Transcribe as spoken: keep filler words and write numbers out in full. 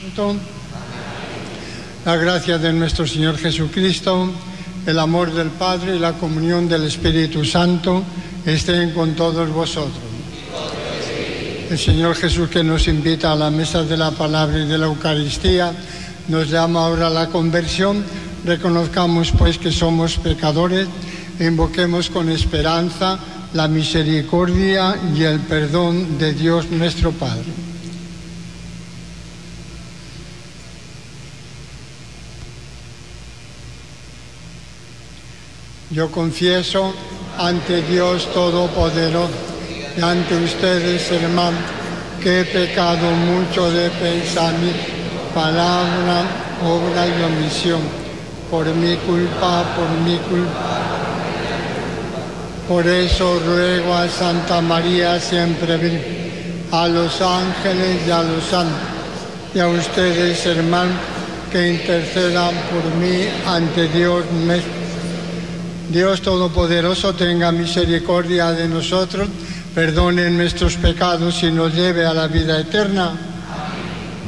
La gracia de nuestro Señor Jesucristo, el amor del Padre y la comunión del Espíritu Santo estén con todos vosotros. El Señor Jesús, que nos invita a la mesa de la palabra y de la Eucaristía, nos llama ahora a la conversión. Reconozcamos pues que somos pecadores e invoquemos con esperanza la misericordia y el perdón de Dios nuestro Padre. Yo confieso ante Dios Todopoderoso y ante ustedes, hermanos, que he pecado mucho de pensamiento, palabra, obra y omisión, por mi culpa, por mi culpa. Por eso ruego a Santa María siempre Virgen, a los ángeles y a los santos, y a ustedes, hermanos, que intercedan por mí ante Dios nuestro. Dios Todopoderoso tenga misericordia de nosotros, perdone nuestros pecados y nos lleve a la vida eterna.